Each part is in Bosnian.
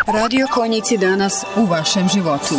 Radio Konjici danas u vašem životu.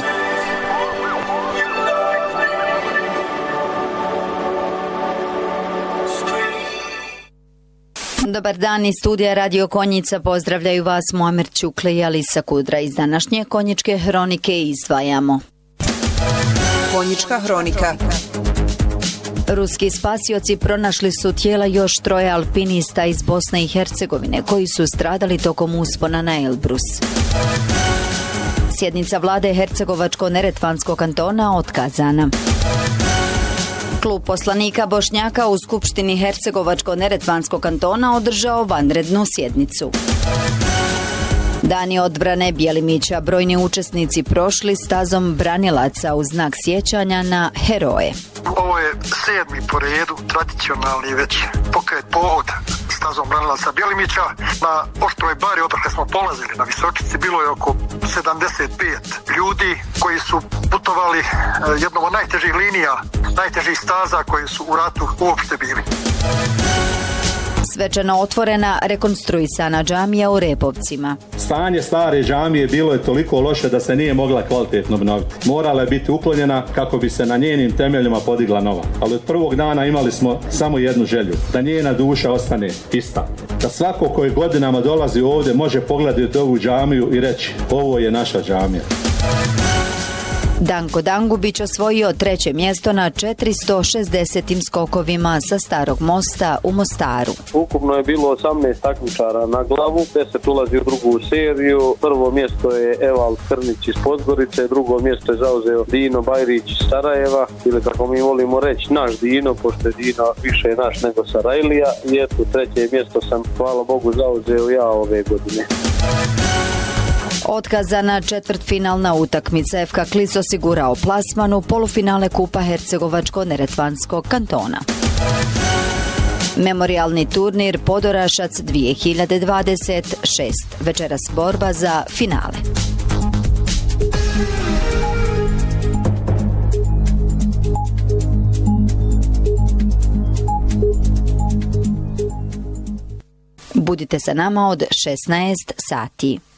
Dobar dan, iz studija Radio Konjica pozdravljaju vas Muamer Ćukle i Alisa Kudra. Iz današnje Konjičke hronike izdvajamo. Konjička hronika. Ruski spasioci pronašli su tijela još 3 alpinista iz Bosne i Hercegovine koji su stradali tokom uspona na Elbrus. Sjednica vlade Hercegovačko-neretvanskog kantona otkazana. Klub poslanika Bošnjaka u Skupštini Hercegovačko-neretvanskog kantona održao vanrednu sjednicu. Dani odbrane Bjelimića, brojni učesnici prošli stazom branilaca u znak sjećanja na heroje. Ovo je 7. po redu, tradicionalni već pokret pohod stazom branilaca Bjelimića. Na Oštroj bari, odakle smo polazili na Visočici, bilo je oko 75 ljudi koji su putovali jednom od najtežih linija, najtežih staza koji su u ratu uopšte bili. Svečano otvorena rekonstruisana džamija u Repovcima. Stanje stare džamije bilo je toliko loše da se nije mogla kvalitetno obnoviti. Morala je biti uklonjena kako bi se na njenim temeljima podigla nova. Ali od prvog dana imali smo samo jednu želju, da njena duša ostane ista. Da svako koji godinama dolazi ovdje može pogledati ovu džamiju i reći: ovo je naša džamija. Danko Dangubić osvojio 3. mjesto na 460 skokovima sa Starog mosta u Mostaru. Ukupno je bilo 18 takmičara na glavu, 10 ulazi u drugu seriju. Prvo mjesto je Eval Krnić iz Podgorice, drugo mjesto je zauzeo Dino Bajrić iz Sarajeva, ili kako mi volimo reći naš Dino, pošto je Dino više naš nego Sarajlija. I eto, 3. mjesto sam, hvala Bogu, zauzeo ja ove godine. Otkazana četvrtfinalna utakmica, FK Klis osigurao plasman u polufinale Kupa Hercegovačko-neretvanskog kantona. Memorijalni turnir Podorašac 2026. Večeras borba za finale. Budite sa nama od 16 sati.